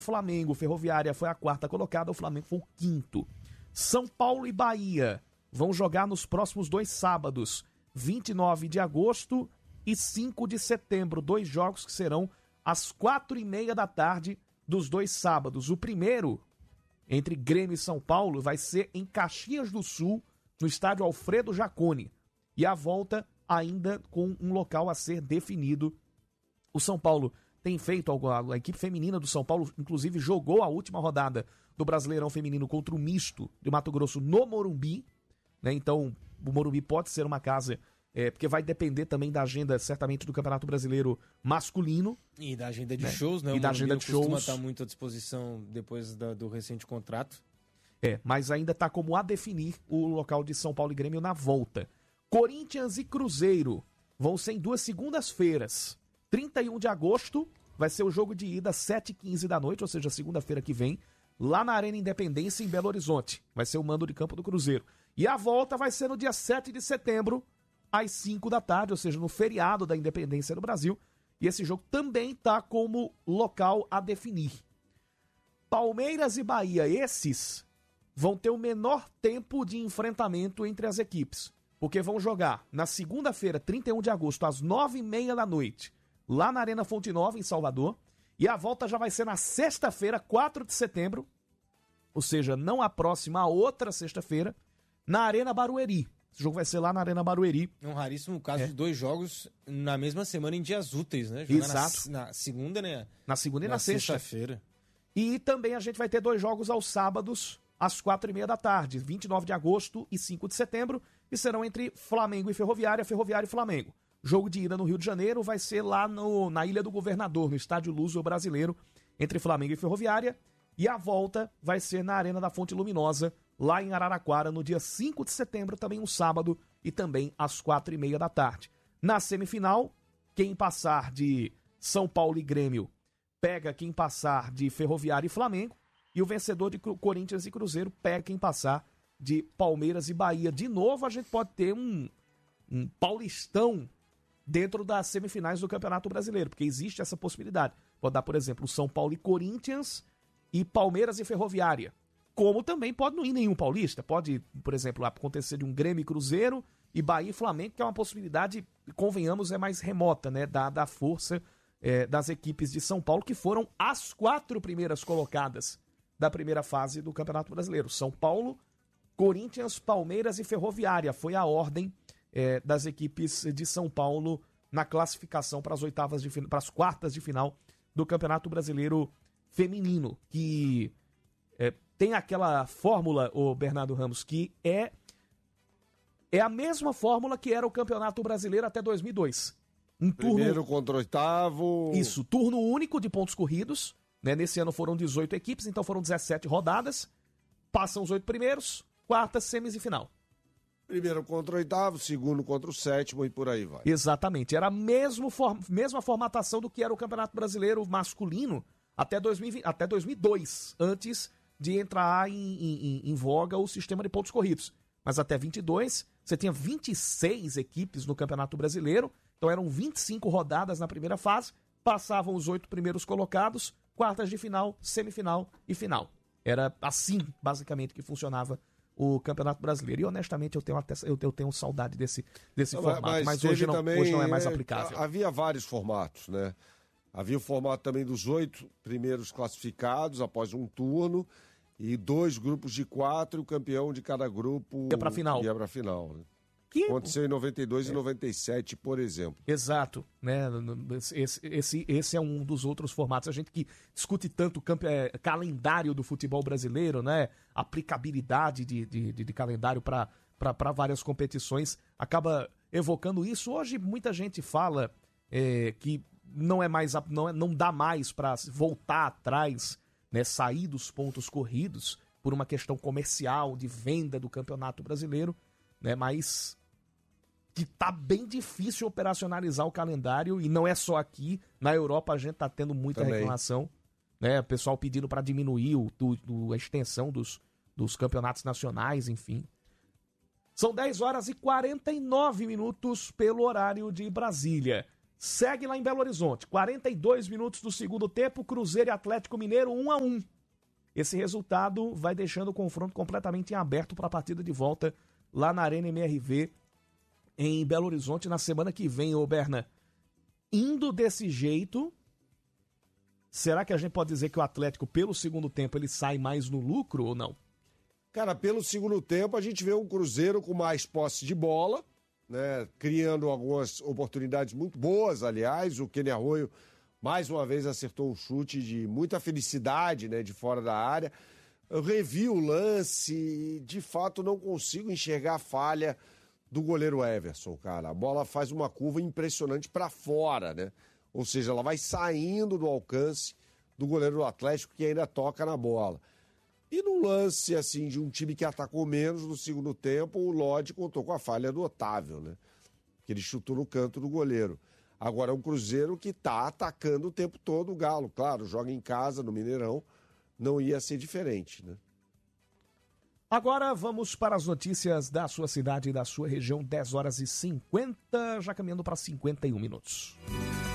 Flamengo, Ferroviária foi a quarta colocada, o Flamengo foi o quinto. São Paulo e Bahia vão jogar nos próximos 2 sábados, 29 de agosto e 5 de setembro. 2 jogos que serão às 4h30 da tarde dos 2 sábados. O primeiro, entre Grêmio e São Paulo, vai ser em Caxias do Sul, no estádio Alfredo Jaconi. E a volta ainda com um local a ser definido. O São Paulo tem feito, a equipe feminina do São Paulo, inclusive, jogou a última rodada do Brasileirão Feminino contra o Misto de Mato Grosso no Morumbi, né? Então, o Morumbi pode ser uma casa, porque vai depender também da agenda, certamente, do Campeonato Brasileiro masculino. E da agenda de shows, né? E da agenda de shows. Costuma estar muito à disposição depois do recente contrato. Mas ainda está como a definir o local de São Paulo e Grêmio na volta. Corinthians e Cruzeiro vão ser em 2 segundas-feiras. 31 de agosto vai ser o jogo de ida às 7h15 da noite, ou seja, segunda-feira que vem, lá na Arena Independência, em Belo Horizonte. Vai ser o mando de campo do Cruzeiro. E a volta vai ser no dia 7 de setembro, às 5 da tarde, ou seja, no feriado da Independência do Brasil. E esse jogo também está como local a definir. Palmeiras e Bahia, esses vão ter o menor tempo de enfrentamento entre as equipes, porque vão jogar na segunda-feira, 31 de agosto, às 9h30 da noite, lá na Arena Fonte Nova, em Salvador, e a volta já vai ser na sexta-feira, 4 de setembro, ou seja, não a próxima, a outra sexta-feira, na Arena Barueri. Esse jogo vai ser lá na Arena Barueri. É um raríssimo caso de 2 jogos na mesma semana em dias úteis, né? Jogar exato. Na segunda, né? Na segunda e na sexta-feira. E também a gente vai ter 2 jogos aos sábados, às 4h30 da tarde, 29 de agosto e 5 de setembro, e serão entre Flamengo e Ferroviária, Ferroviária e Flamengo. Jogo de ida no Rio de Janeiro vai ser lá na Ilha do Governador, no Estádio Luso Brasileiro, entre Flamengo e Ferroviária, e a volta vai ser na Arena da Fonte Luminosa, lá em Araraquara, no dia 5 de setembro, também um sábado, e também às 4h30 da tarde. Na semifinal, quem passar de São Paulo e Grêmio pega quem passar de Ferroviária e Flamengo, e o vencedor de Corinthians e Cruzeiro pega quem passar de Palmeiras e Bahia. De novo, a gente pode ter um paulistão dentro das semifinais do Campeonato Brasileiro, porque existe essa possibilidade. Pode dar, por exemplo, São Paulo e Corinthians e Palmeiras e Ferroviária. Como também pode não ir nenhum paulista. Pode, por exemplo, acontecer de um Grêmio e Cruzeiro e Bahia e Flamengo, que é uma possibilidade, convenhamos, é mais remota, né? Da força das equipes de São Paulo, que foram as 4 primeiras colocadas da primeira fase do Campeonato Brasileiro. São Paulo, Corinthians, Palmeiras e Ferroviária. Foi a ordem das equipes de São Paulo na classificação para as quartas de final do Campeonato Brasileiro Feminino, que tem aquela fórmula, o Bernardo Ramos, que é a mesma fórmula que era o Campeonato Brasileiro até 2002. Primeiro contra o oitavo. Isso, turno único de pontos corridos, né? Nesse ano foram 18 equipes, então foram 17 rodadas. Passam os 8 primeiros, quartas, semis e final. Primeiro contra o oitavo, segundo contra o sétimo e por aí vai. Exatamente, era a mesma formatação do que era o Campeonato Brasileiro masculino até 2002, antes de entrar em voga o sistema de pontos corridos. Mas até 22, você tinha 26 equipes no Campeonato Brasileiro, então eram 25 rodadas na primeira fase, passavam os 8 primeiros colocados, quartas de final, semifinal e final. Era assim, basicamente, que funcionava o Campeonato Brasileiro. E, honestamente, eu tenho saudade desse formato, mas hoje não é mais aplicável. Havia vários formatos, né? Havia o formato também dos 8 primeiros classificados após um turno e 2 grupos de 4 e o campeão de cada grupo ia pra final. Né? Aconteceu em 92 e 97, por exemplo. Exato, né? Esse é um dos outros formatos. A gente que discute tanto calendário do futebol brasileiro, né? Aplicabilidade de calendário para várias competições, acaba evocando isso. Hoje muita gente fala que não dá mais para voltar atrás, né? Sair dos pontos corridos por uma questão comercial de venda do Campeonato Brasileiro, né? Mas que tá bem difícil operacionalizar o calendário, e não é só aqui, na Europa a gente tá tendo muita reclamação, né? O pessoal pedindo para diminuir a extensão dos campeonatos nacionais, enfim. São 10 horas e 49 minutos pelo horário de Brasília. Segue lá em Belo Horizonte, 42 minutos do segundo tempo, Cruzeiro e Atlético Mineiro 1-1. Esse resultado vai deixando o confronto completamente em aberto para a partida de volta lá na Arena MRV em Belo Horizonte na semana que vem, ô Berna. Indo desse jeito, será que a gente pode dizer que o Atlético, pelo segundo tempo, ele sai mais no lucro ou não? Cara, pelo segundo tempo a gente vê um Cruzeiro com mais posse de bola, né, criando algumas oportunidades muito boas, aliás. O Kenny Arroio, mais uma vez, acertou um chute de muita felicidade, né, de fora da área. Eu revi o lance e, de fato, não consigo enxergar a falha do goleiro Everson, cara. A bola faz uma curva impressionante para fora, né? Ou seja, ela vai saindo do alcance do goleiro do Atlético, que ainda toca na bola. E no lance, assim, de um time que atacou menos no segundo tempo, o Lodge contou com a falha do Otávio, né? Que ele chutou no canto do goleiro. Agora é um Cruzeiro que tá atacando o tempo todo o Galo. Claro, joga em casa, no Mineirão, não ia ser diferente, né? Agora vamos para as notícias da sua cidade e da sua região, 10 horas e 50, já caminhando para 51 minutos.